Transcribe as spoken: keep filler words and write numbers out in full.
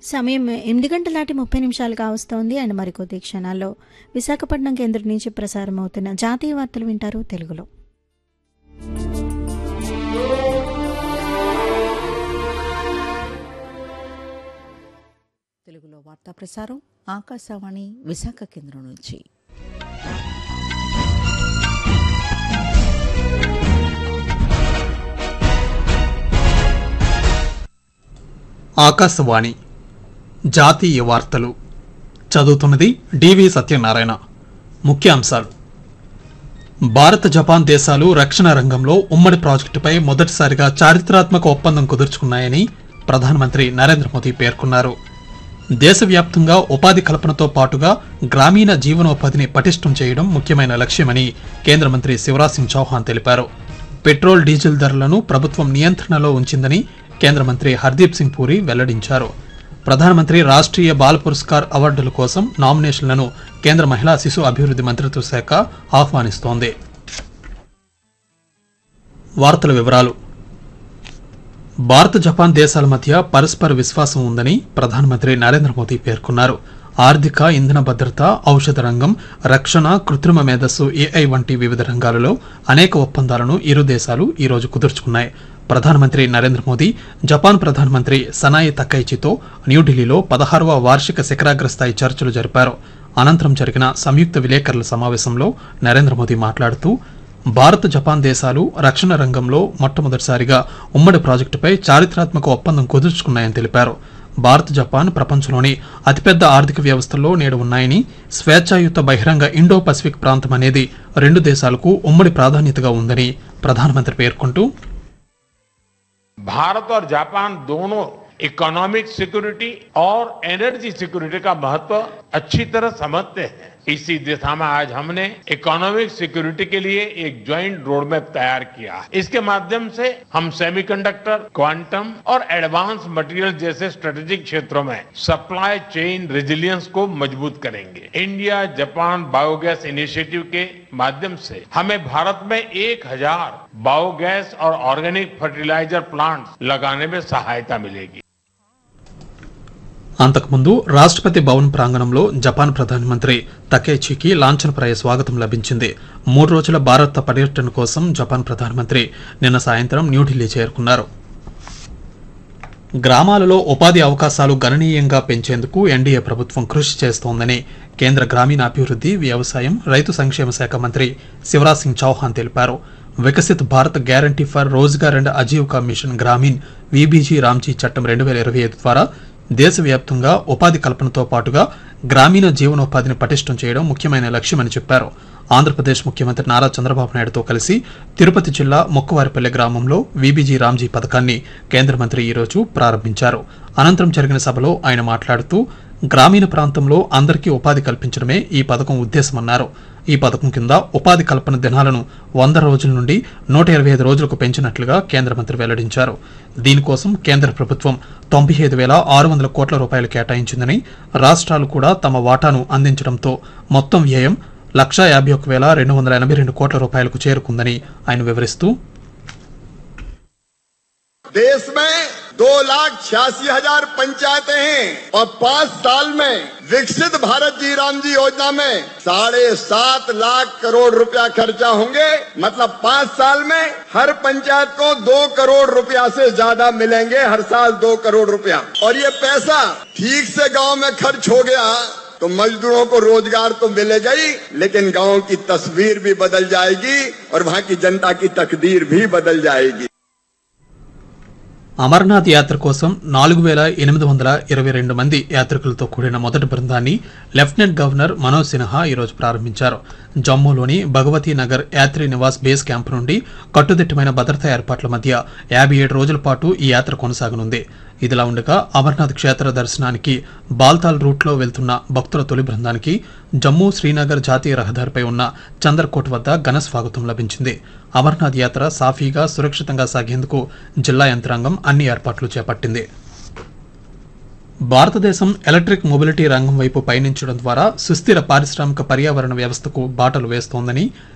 సమయం ఎనిమిది గంటల దాటి ముప్పై నిమిషాలు కావస్తోంది. అండ్ మరికొద్ది క్షణాల్లో విశాఖపట్నం కేంద్రం నుంచి ప్రసారం అవుతున్న జాతీయ వార్తలు వింటారు తెలుగులో. తెలుగులో వార్తా ప్రసారం ఆకాశవాణి విశాఖ కేంద్రం నుంచి. ఆకాశవాణి జాతీయ వార్తలు చదువుతున్నది డివి సత్యనారాయణ. ముఖ్యాంశాలు: భారత్ జపాన్ దేశాలు రక్షణ రంగంలో ఉమ్మడి ప్రాజెక్టుపై మొదటిసారిగా చారిత్రాత్మక ఒప్పందం కుదుర్చుకున్నాయని ప్రధానమంత్రి నరేంద్ర మోదీ పేర్కొన్నారు. దేశవ్యాప్తంగా ఉపాధి కల్పనతో పాటుగా గ్రామీణ జీవనోపాధిని పటిష్టం చేయడం ముఖ్యమైన లక్ష్యమని కేంద్ర మంత్రి శివరాజ్ సింగ్ చౌహాన్ తెలిపారు. పెట్రోల్ డీజిల్ ధరలను ప్రభుత్వం నియంత్రణలో ఉంచిందని కేంద్ర మంత్రి హర్దీప్ సింగ్ పూరి వెల్లడించారు. ప్రధానమంత్రి రాష్ట్రీయ బాల్ పురస్కార్ అవార్డుల కోసం నామినేషన్లను కేంద్ర మహిళా శిశు అభివృద్ధి మంత్రిత్వ శాఖ ఆహ్వానిస్తోంది. వార్తల వివరాలు: భారత్ జపాన్ దేశాల మధ్య పరస్పర విశ్వాసం ఉందని ప్రధానమంత్రి నరేంద్ర మోదీ పేర్కొన్నారు. ఆర్థిక, ఇంధన భద్రత, ఔషధ రంగం, రక్షణ, కృత్రిమ మేధస్సు, ఏఐ వంటి వివిధ రంగాలలో అనేక ఒప్పందాలను ఇరు దేశాలు ఈరోజు కుదుర్చుకున్నాయి. ప్రధానమంత్రి నరేంద్ర మోదీ జపాన్ ప్రధానమంత్రి సనాయి తకైచితో న్యూఢిల్లీలో పదహారవ వార్షిక శిఖరాగ్రస్థాయి చర్చలు జరిపారు. అనంతరం జరిగిన సంయుక్త విలేకరుల సమావేశంలో నరేంద్ర మోదీ మాట్లాడుతూ, భారత్ జపాన్ దేశాలు రక్షణ రంగంలో మొట్టమొదటిసారిగా ఉమ్మడి ప్రాజెక్టుపై చారిత్రాత్మక ఒప్పందం కుదుర్చుకున్నాయని తెలిపారు. భారత్ జపాన్ ప్రపంచంలోని అతిపెద్ద ఆర్థిక వ్యవస్థల్లో నేడు ఉన్నాయని, స్వేచ్ఛాయుత బహిరంగ ఇండో పసిఫిక్ ప్రాంతం అనేది రెండు దేశాలకు ఉమ్మడి ప్రాధాన్యతగా ఉందని ప్రధానమంత్రి పేర్కొంటూ, भारत और जापान दोनों इकोनॉमिक सिक्योरिटी और एनर्जी सिक्योरिटी का महत्व अच्छी तरह समझते हैं. इसी दिशा में आज हमने इकोनॉमिक सिक्योरिटी के लिए एक ज्वाइंट रोड मैप तैयार किया है. इसके माध्यम से हम सेमीकंडक्टर, क्वांटम और एडवांस मटेरियल जैसे स्ट्रेटेजिक क्षेत्रों में सप्लाई चेन रेजिलियंस को मजबूत करेंगे. इंडिया जापान बायोगैस इनिशिएटिव के माध्यम से हमें भारत में एक हजार बायोगैस और ऑर्गेनिक फर्टिलाइजर प्लांट्स लगाने में सहायता मिलेगी. అంతకుముందు రాష్ట్రపతి భవన్ ప్రాంగణంలో జపాన్ ప్రధానమంత్రి తకైచికి లాంఛనప్రాయ స్వాగతం లభించింది. మూడు రోజుల భారత పర్యటన కోసం జపాన్ ప్రధానమంత్రి నిన్న సాయంత్రం న్యూఢిల్లీ చేరుకున్నారు. గ్రామాలలో ఉపాధి అవకాశాలు గణనీయంగా పెంచేందుకు ఎన్డీఏ ప్రభుత్వం కృషి చేస్తోందని కేంద్ర గ్రామీణాభివృద్ధి, వ్యవసాయం, రైతు సంక్షేమ శాఖ మంత్రి శివరాజ్ సింగ్ చౌహాన్ తెలిపారు. Viksit Bharat guarantee for Rozgar and Aajeevika machine Grameen VBG Ramji చట్టం రెండు వేల ఇరవై ఐదు ద్వారా దేశవ్యాప్తంగా ఉపాధి కల్పనతో పాటుగా గ్రామీణ జీవనోపాధిని పటిష్టం చేయడం ముఖ్యమైన లక్ష్యమని చెప్పారు. ఆంధ్రప్రదేశ్ ముఖ్యమంత్రి నారా చంద్రబాబు నాయుడుతో కలిసి తిరుపతి జిల్లా మొక్కువారిపల్లె గ్రామంలో వీబీజీ రామ్జీ పథకాన్ని కేంద్ర మంత్రి ఈరోజు ప్రారంభించారు. అనంతరం జరిగిన సభలో ఆయన మాట్లాడుతూ, గ్రామీణ ప్రాంతంలో అందరికీ ఉపాధి కల్పించడమే ఈ పథకం ఉద్దేశమన్నారు. ఈ పథకం కింద ఉపాధి కల్పన దినాలను వంద రోజుల నుండి నూట ఇరవై ఐదు రోజులకు పెంచినట్లుగా కేంద్ర మంత్రి వెల్లడించారు. దీనికోసం కేంద్ర ప్రభుత్వం తొంభై ఐదు వేల ఆరు వందల కోట్ల రూపాయలు కేటాయించిందని, రాష్ట్రాలు కూడా తమ వాటాను అందించడంతో మొత్తం వ్యయం లక్షా యాభై ఒక్క వేల రెండు వందల ఎనభై రెండు కోట్ల రూపాయలకు చేరుకుందని ఆయన వివరిస్తూ, देश में दो लाख छियासी हजार पंचायतें हैं और पाँच साल में विकसित भारत जी राम जी योजना में साढ़े सात लाख करोड़ रुपया खर्चा होंगे. मतलब पाँच साल में हर पंचायत को दो करोड़ रुपया से ज्यादा मिलेंगे. हर साल दो करोड़ रुपया. और ये पैसा ठीक से गांव में खर्च हो गया तो मजदूरों को रोजगार तो मिलेगा ही, लेकिन गांव की तस्वीर भी बदल जाएगी और वहां की जनता की तकदीर भी बदल जाएगी. అమర్నాథ్ యాత్ర కోసం నాలుగు వేల ఎనిమిది వందల ఇరవై రెండు మంది యాత్రికులతో కూడిన మొదటి బృందాన్ని లెఫ్టినెంట్ గవర్నర్ మనోజ్ సిన్హా ఈరోజు ప్రారంభించారు. జమ్మూలోని భగవతీ నగర్ యాత్రి నివాస్ బేస్ క్యాంపు నుండి కట్టుదిట్టమైన భద్రతా ఏర్పాట్ల మధ్య యాభై ఏడు రోజుల పాటు ఈ యాత్ర కొనసాగనుంది. ఇదిలా ఉండగా అమర్నాథ్ క్షేత్ర దర్శనానికి బాల్తాల్ రూట్లో వెళ్తున్న భక్తుల తొలి బృందానికి జమ్మూ శ్రీనగర్ జాతీయ రహదారిపై ఉన్న చందర్కోట్ వద్ద ఘన స్వాగతం లభించింది. అమర్నాథ్ యాత్ర సాఫీగా, సురక్షితంగా సాగేందుకు జిల్లా యంత్రాంగం అన్ని ఏర్పాట్లు చేపట్టింది. భారతదేశం ఎలక్ట్రిక్ మొబిలిటీ రంగం వైపు పయనించడం ద్వారా సుస్థిర పారిశ్రామిక పర్యావరణ వ్యవస్థకు బాటలు వేస్తోందని